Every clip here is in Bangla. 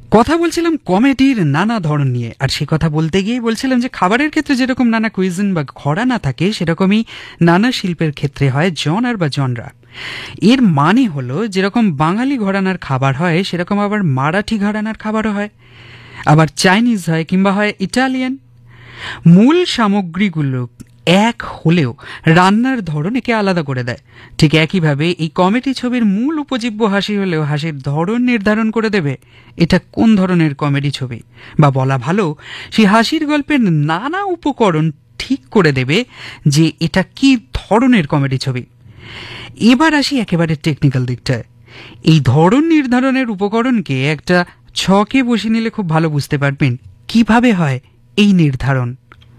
কথা বলছিলাম কমেডির নানা ধরন নিয়ে, আর সে কথা বলতে গিয়ে বলছিলাম যে খাবারের ক্ষেত্রে যেরকম নানা কুইজিন বা ঘরানা থাকে, সেরকমই নানা শিল্পের ক্ষেত্রে হয় জনার বা জনরা। এর মানে হলো যেরকম বাঙালি ঘরানার খাবার হয়, সেরকম আবার মারাঠি ঘরানার খাবারও হয়, আবার চাইনিজ হয়, কিংবা হয় ইটালিয়ান। মূল সামগ্রীগুলো এক হলেও রান্নার ধরন একে আলাদা করে দেয়। ঠিক একইভাবে এই কমেডি ছবির মূল উপজীব্য হাসি হলেও হাসির ধরন নির্ধারণ করে দেবে এটা কোন ধরনের কমেডি ছবি, বা বলা ভালো সেই হাসির গল্পের নানা উপকরণ ঠিক করে দেবে যে এটা কি ধরনের কমেডি ছবি। এবার আসি একেবারে টেকনিক্যাল দিকটায়। এই ধরন নির্ধারণের উপকরণকে একটা ছকে বসে নিলে খুব ভালো বুঝতে পারবেন কিভাবে হয় এই নির্ধারণ।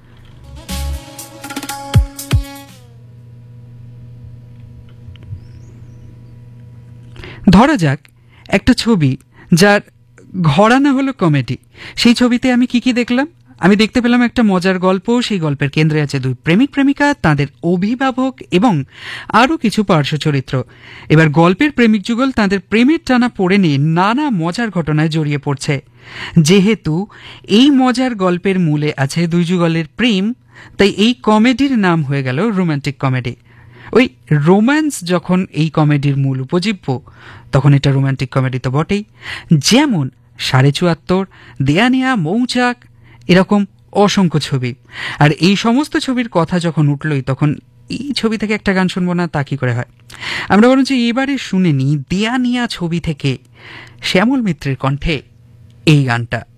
ধরা যাক একটা ছবি যার ঘরানা হলো কমেডি। সেই ছবিতে আমি কি কি দেখলাম? আমি দেখতে পেলাম একটা মজার গল্প, সেই গল্পের কেন্দ্রে আছে দুই প্রেমিক প্রেমিকা, তাদের অভিভাবক এবং আরও কিছু পার্শ্ব চরিত্র। এবার গল্পের প্রেমিক যুগল তাদের প্রেমের টানা পড়ে নিয়ে নানা মজার ঘটনায় জড়িয়ে পড়ছে। যেহেতু এই মজার গল্পের মূলে আছে দুই যুগলের প্রেম, তাই এই কমেডির নাম হয়ে গেল রোমান্টিক কমেডি। ওই রোম্যান্স যখন এই কমেডির মূল উপজীব্য, তখন এটা রোমান্টিক কমেডি তো বটেই। যেমন ৭৪, দেয়ানিয়া, মৌচাক, এরকম অসংখ্য ছবি। আর এই সমস্ত ছবির কথা যখন উঠলই, তখন এই ছবি থেকে একটা গান শুনবো না তা কি করে হয়? আমরা বরঞ্চ এবারে শুনে নিই দেয়ানিয়া ছবি থেকে শ্যামল মিত্রের কণ্ঠে এই গানটা।